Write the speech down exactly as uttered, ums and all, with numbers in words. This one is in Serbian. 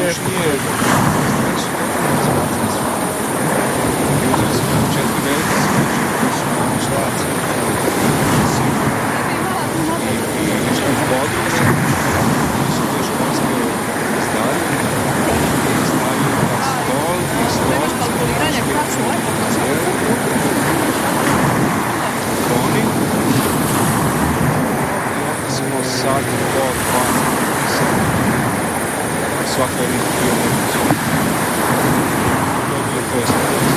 još nije... Znači, uzeli smo četiri velike smeće, koji su mnogo šlaci, i išli u područje, koji su te školske stvari, i stavili na stol, i stol, kalkuliranje kako lepo oni, i onda smo sad po dva pisali, svaka je bio neku. To je bilo koje smo